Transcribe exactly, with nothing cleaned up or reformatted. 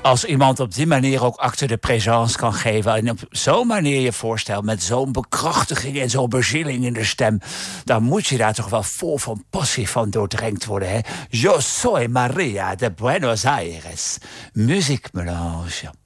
Als iemand op die manier ook acte de présence kan geven... en op zo'n manier je voorstelt met zo'n bekrachtiging en zo'n bezieling in de stem... dan moet je daar toch wel vol van passie van doordrenkt worden. Hè? Yo soy Maria de Buenos Aires. Muziekmelange.